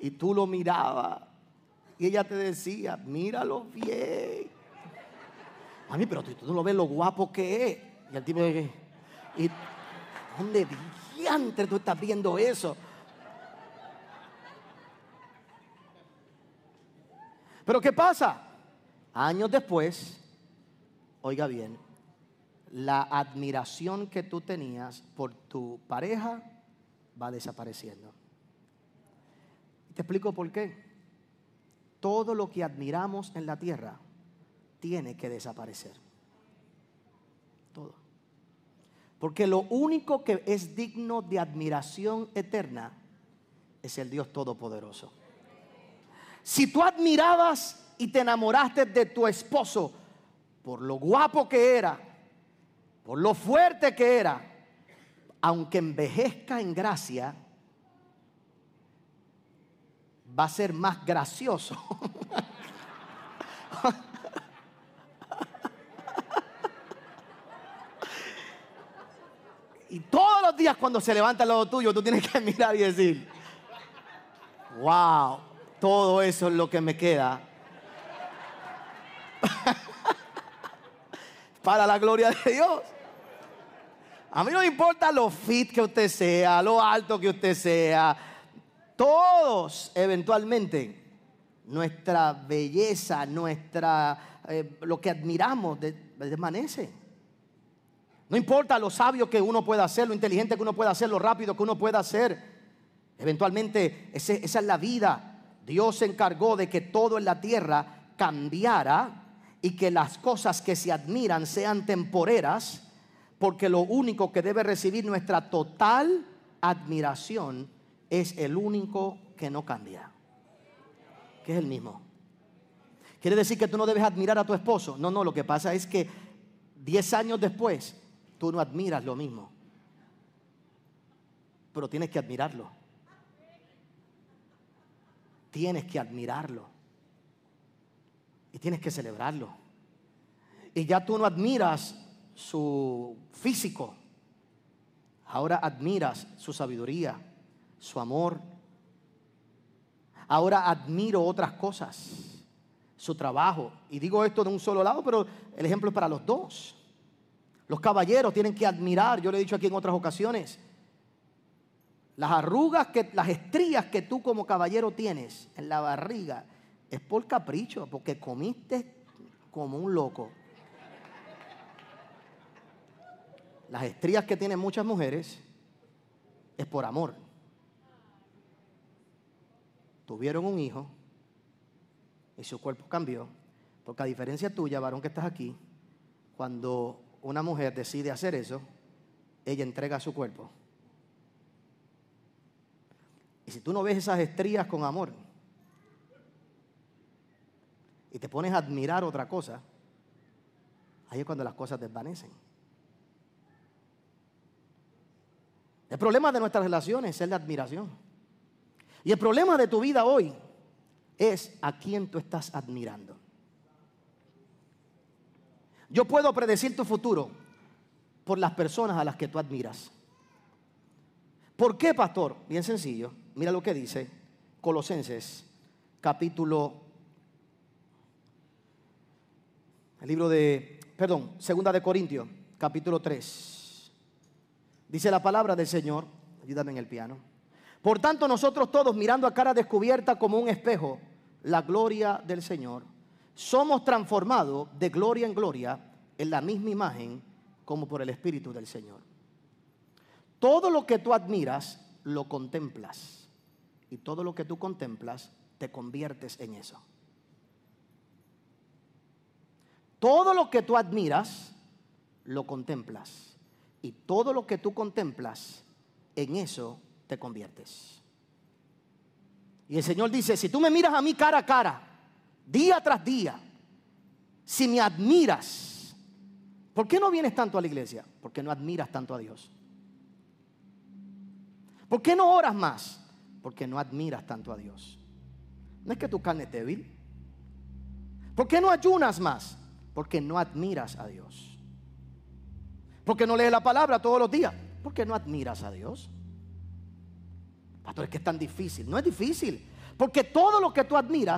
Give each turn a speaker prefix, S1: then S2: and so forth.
S1: Y tú lo mirabas y ella te decía, míralo bien. Mami, pero tú no lo ves lo guapo que es. Y el tipo dice, ¿y dónde diantre tú estás viendo eso? Pero ¿qué pasa? Años después, oiga bien, la admiración que tú tenías por tu pareja va desapareciendo. Te explico por qué. Todo lo que admiramos en la tierra tiene que desaparecer. Todo. Porque lo único que es digno de admiración eterna es el Dios Todopoderoso. Si tú admirabas y te enamoraste de tu esposo por lo guapo que era, por lo fuerte que era, aunque envejezca en gracia, va a ser más gracioso. Y todos los días cuando se levanta al lado tuyo, tú tienes que mirar y decir, wow, todo eso es lo que me queda para la gloria de Dios. A mí no me importa lo fit que usted sea, lo alto que usted sea. Todos eventualmente nuestra belleza, lo que admiramos desvanece. No importa lo sabio que uno pueda ser, lo inteligente que uno pueda ser, lo rápido que uno pueda ser. Eventualmente esa es la vida. Dios se encargó de que todo en la tierra cambiara y que las cosas que se admiran sean temporeras, porque lo único que debe recibir nuestra total admiración es el único que no cambia, que es el mismo. ¿Quiere decir que tú no debes admirar a tu esposo? No, lo que pasa es que 10 años después tú no admiras lo mismo, pero tienes que admirarlo. Tienes que admirarlo y tienes que celebrarlo. Y ya tú no admiras su físico, ahora admiras su sabiduría, su amor. Ahora admiro otras cosas, su trabajo. Y digo esto de un solo lado, pero el ejemplo es para los dos. Los caballeros tienen que admirar, yo le he dicho aquí en otras ocasiones, las arrugas, las estrías que tú como caballero tienes en la barriga es por capricho, porque comiste como un loco. Las estrías que tienen muchas mujeres es por amor. Tuvieron un hijo y su cuerpo cambió, porque a diferencia tuya, varón que estás aquí, cuando una mujer decide hacer eso, ella entrega su cuerpo. Y si tú no ves esas estrías con amor y te pones a admirar otra cosa, ahí es cuando las cosas desvanecen. El problema de nuestras relaciones es la admiración. Y el problema de tu vida hoy es a quién tú estás admirando. Yo puedo predecir tu futuro por las personas a las que tú admiras. ¿Por qué, pastor? Bien sencillo. Mira lo que dice Colosenses, segunda de Corintios, capítulo 3. Dice la palabra del Señor, ayúdame en el piano. Por tanto, nosotros todos, mirando a cara descubierta como un espejo la gloria del Señor, somos transformados de gloria en gloria en la misma imagen como por el Espíritu del Señor. Todo lo que tú admiras, lo contemplas. Y todo lo que tú contemplas, te conviertes en eso. Todo lo que tú admiras, lo contemplas. Y todo lo que tú contemplas, en eso te conviertes. Y el Señor dice, si tú me miras a mí cara a cara, día tras día, si me admiras, ¿por qué no vienes tanto a la iglesia? Porque no admiras tanto a Dios. ¿Por qué no oras más? Porque no admiras tanto a Dios. No es que tu carne es débil. ¿Por qué no ayunas más? Porque no admiras a Dios. ¿Por qué no lees la palabra todos los días? Porque no admiras a Dios. Pastor, es que es tan difícil. No es difícil. Porque todo lo que tú admiras